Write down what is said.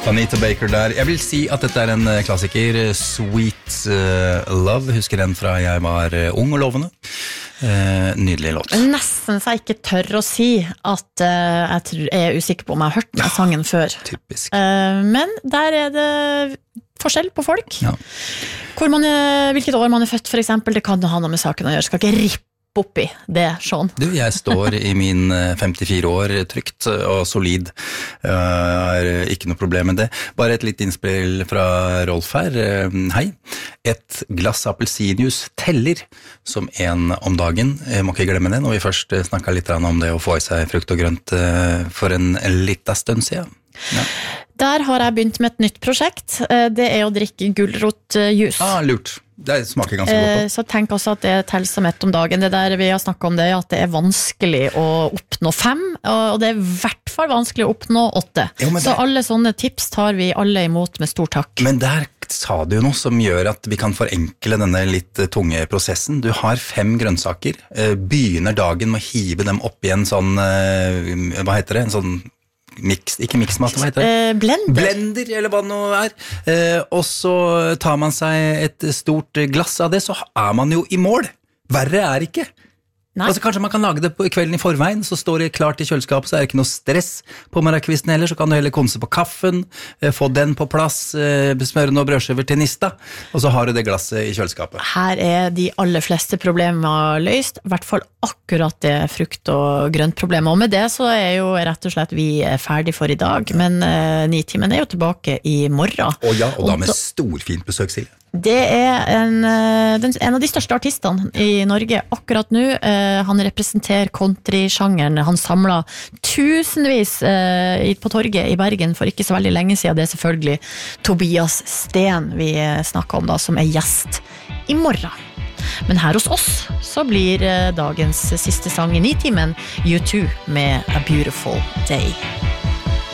Anita Baker der. Jeg vil si at dette en klassiker, Sweet Love. Husker den fra jeg var ung og lovende. Nydelig låt. Nesten så jeg ikke tør å si at jeg er usikker på om jeg har hørt den sangen før. Typisk. Men der det forskjell på folk. Ja. Hvilket år man født, for eksempel, det kan ha noe med saken å gjøre. Skal ikke rippe oppi det, Sean. Du, jeg står I min 54 år trygt og solid. Ikke noe problem med det. Bare et litt innspill fra Rolf her. Hei. Et glass appelsinjuice teller som en om dagen. Jeg må ikke glemme det når vi først snakket litt om det å få I seg frukt og grønt for en liten stund siden. Ja. Der har jeg begynt med et nytt prosjekt. Det å drikke gulrotjuice. Lurt. Det smaker ganske godt. Så tenk også at det teller som ett om dagen. Det der vi har snakket om det, at det vanskelig å oppnå 5, og det I hvert fall vanskelig å oppnå 8. Så alle sånne tips tar vi alle imot med stor takk. Men der sa du jo noe som gjør at vi kan forenkle denne litt tunge prosessen. Du har 5 grønnsaker, begynner dagen med å hive dem opp I en sånn, hva heter det, en sånn ikke mixmat, hva heter det? Blender, eller hva det nå og så tar man seg et stort glass av det, så man jo I mål. Verre ikke. Altså, kanskje man kan lage det på kvelden I forveien, så står det klart I kjøleskapet, så det ikke noe stress på morgenkvisten heller, så kan du heller konse på kaffen, få den på plass, smøre noe brødskiver til nista, og så har du det glasset I kjøleskapet. Her de aller fleste problemer løst, I hvert fall akkurat det frukt- og grøntproblemet, og med det så jo rett og slett vi ferdig for I dag, men 9-timen jo tilbake I morgen. Ja, og da med storfint besøk, Silje. Det en av de største artistene I Norge akkurat nå. Han representerer country-sjangeren. Han samlet tusenvis på torget I Bergen for ikke så veldig lenge siden. Det selvfølgelig Tobias Sten vi snakker om da, som gjest I morgen. Men her hos oss så blir dagens siste sang I 9-timen U2 med A Beautiful Day.